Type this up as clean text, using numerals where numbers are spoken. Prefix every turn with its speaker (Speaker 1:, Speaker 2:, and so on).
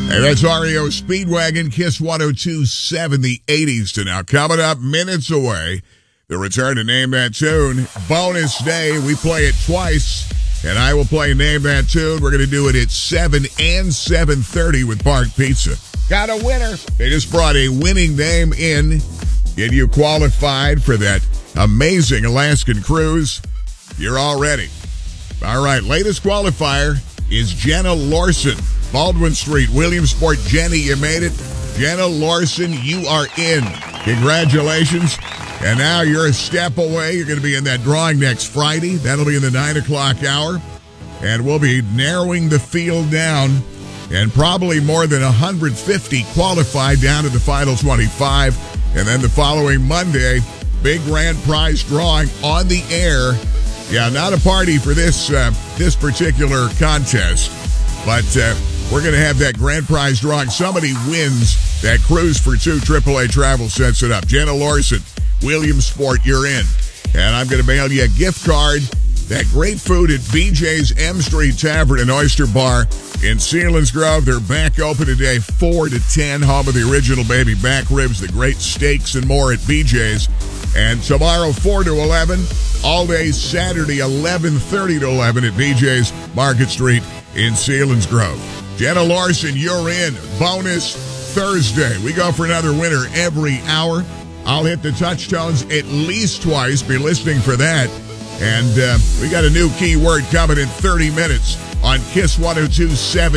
Speaker 1: Hey, that's REO Speedwagon, Kiss 102.7, the 80s to now. Coming up minutes away, the return to Name That Tune. Bonus day, we play it twice, and I will play Name That Tune. We're going to do it at 7 and 7:30 with Park Pizza. Got a winner. They just brought a winning name in. Get you qualified for that amazing Alaskan cruise. You're all ready. All right, latest qualifier is Jenna Larson. Baldwin Street, Williamsport. Jenny, you made it. Jenna Larson, you are in. Congratulations. And now you're a step away. You're going to be in that drawing next Friday. That'll be in the 9 o'clock hour. And we'll be narrowing the field down. And probably more than 150 qualified down to the final 25. And then the following Monday, big grand prize drawing on the air. Yeah, not a party for this particular contest. But we're going to have that grand prize drawing. Somebody wins that cruise for two. AAA Travel sets it up. Jenna Larson, Williamsport, you're in. And I'm going to mail you a gift card. That great food at BJ's M Street Tavern and Oyster Bar in Selinsgrove. They're back open today, 4 to 10. Home of the original baby back ribs, the great steaks and more at BJ's. And tomorrow, 4 to 11. All day Saturday, 11:30 to 11 at BJ's Market Street in Selinsgrove. Jenna Larson, you're in. Bonus Thursday. We go for another winner every hour. I'll hit the touchstones at least twice. Be listening for that. And we got a new keyword coming in 30 minutes on Kiss 102.7